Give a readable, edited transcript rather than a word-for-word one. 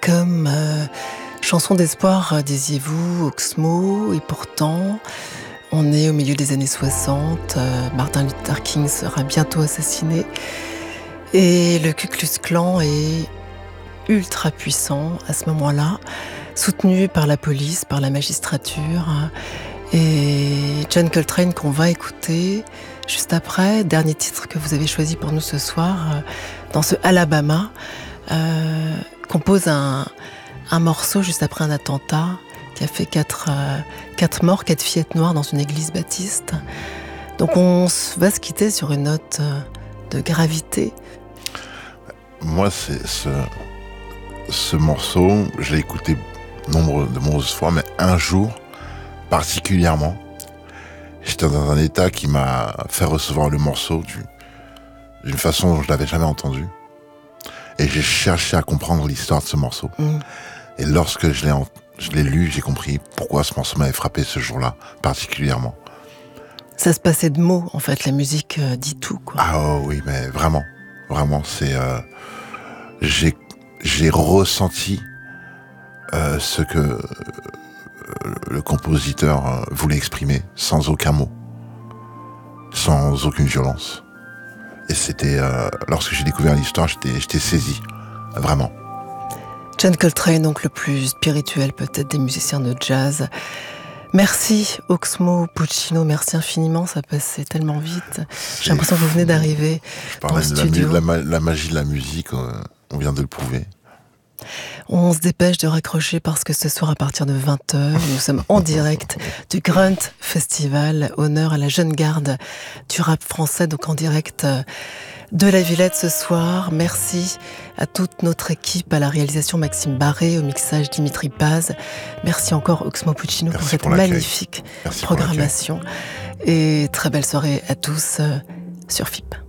Comme chanson d'espoir, disiez-vous, Oxmo, et pourtant, on est au milieu des années 60, Martin Luther King sera bientôt assassiné, et le Ku Klux Klan est ultra puissant à ce moment-là, soutenu par la police, par la magistrature, et John Coltrane qu'on va écouter juste après, dernier titre que vous avez choisi pour nous ce soir, dans ce Alabama, compose un morceau juste après un attentat qui a fait 4 morts, 4 fillettes noires dans une église baptiste. Donc on va se quitter sur une note de gravité. Moi, c'est ce morceau, je l'ai écouté de nombreuses fois, mais un jour, particulièrement, j'étais dans un état qui m'a fait recevoir le morceau d'une façon dont je l'avais jamais entendu. Et j'ai cherché à comprendre l'histoire de ce morceau. Et lorsque je l'ai lu, j'ai compris pourquoi ce morceau m'avait frappé ce jour-là, particulièrement. Ça se passait de mots, en fait, la musique dit tout, quoi. Ah oh, oui, mais vraiment, c'est... j'ai ressenti ce que le compositeur voulait exprimer, sans aucun mot, sans aucune violence. Et c'était, lorsque j'ai découvert l'histoire, j'étais saisi, vraiment. John Coltrane, donc le plus spirituel peut-être des musiciens de jazz. Merci Oxmo Puccino, merci infiniment, ça passait tellement vite. J'ai l'impression que vous venez d'arriver dans le studio. La magie de la musique, on vient de le prouver. On se dépêche de raccrocher parce que ce soir à partir de 20h, nous sommes en direct du Grunt Festival, honneur à la jeune garde du rap français, donc en direct de la Villette ce soir. Merci à toute notre équipe, à la réalisation Maxime Barré, au mixage Dimitri Paz. Merci encore Oxmo Puccino pour cette magnifique programmation. Et très belle soirée à tous sur FIP.